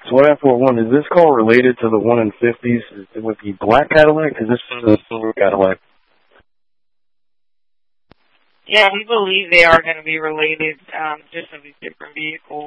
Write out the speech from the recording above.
So 1F41, is this call related to the one in 50s with the black Cadillac? Is this for the silver Cadillac? Yeah, we believe they are going to be related, just of these different vehicles.